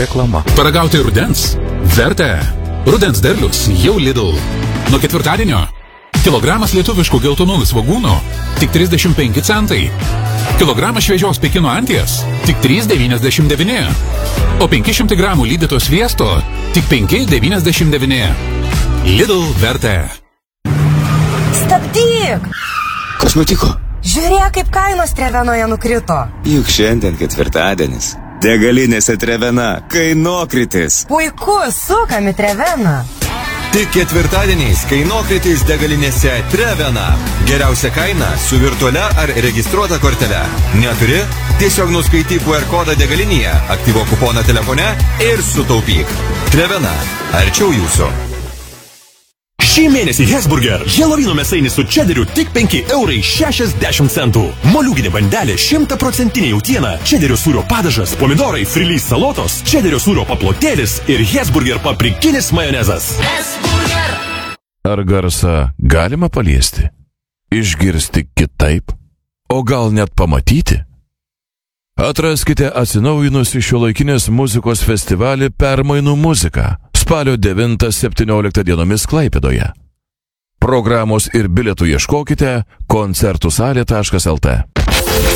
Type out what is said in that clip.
reklama. Paragauti rudens? Verta. Rudens derlius jau Lidl. Nuo ketvirtadienio kilogramas lietuviškų geltonųjų svogūnų tik 35 centai. Kilogramas šviežios Pekino anties tik 3,99. O 500 gramų lydyto sviesto tik 5,99. Lidl Verta. Stabdyk! Kas nutiko? Žiūrėk, kaip kainos Trevenoje nukrito. Juk šiandien ketvirtadienis. Degalinėse Trevena kainokritis. Puiku, sukam į Treveną. Tik ketvirtadieniais kainokritis degalinėse Trevena. Geriausia kaina su virtualia ar registruota kortele. Neturi? Tiesiog nuskaityk QR kodą degalinėje, aktyvuok kuponą telefone ir sutaupyk. Trevena. Arčiau jūsų. Šį mėnesį Hesburger Helovino mėsainis su čederiu tik 5,60 €. Moliūginė bandelė 100% jautiena, čederio sūrio padažas, pomidorai, frilys salotos, čederio sūrio paplotėlis ir Hesburger paprikinis majonezas. Hesburger. Ar garsą galima paliesti? Išgirsti kitaip? O gal net pamatyti? Atraskite atsinaujinusi šiuolaikinės muzikos festivalį Permainų muzika. Spalio 9-17 dienomis Klaipėdoje. Programos ir bilietų ieškokite koncertusalė.lt.